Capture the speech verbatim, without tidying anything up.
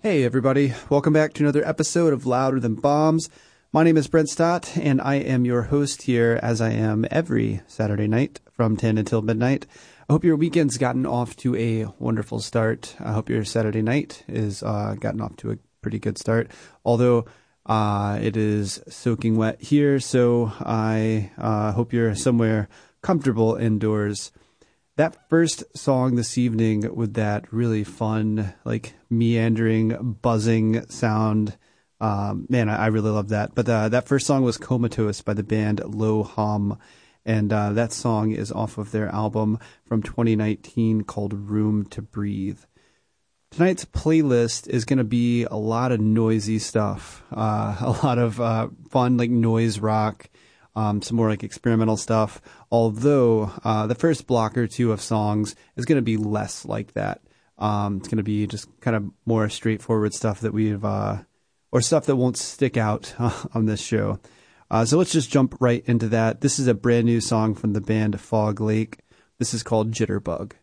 Hey everybody, welcome back to another episode of Louder Than Bombs. My name is Brent Stott, and I am your host here, as I am every Saturday night from ten until midnight. I hope your weekend's gotten off to a wonderful start. I hope your Saturday night is uh, gotten off to a pretty good start, although uh, it is soaking wet here, so I uh, hope you're somewhere comfortable indoors. That first song this evening with that really fun, like meandering, buzzing sound, um, man, I, I really love that. But uh, that first song was Comatose by the band Low Hum, and uh, that song is off of their album from twenty nineteen called Room to Breathe. Tonight's playlist is going to be a lot of noisy stuff, uh, a lot of uh, fun, like noise rock. Um, some more like experimental stuff, although uh, the first block or two of songs is going to be less like that. Um, it's going to be just kind of more straightforward stuff that we've, uh, or stuff that won't stick out uh, on this show. Uh, so let's just jump right into that. This is a brand new song from the band Fog Lake. This is called Jitterbug.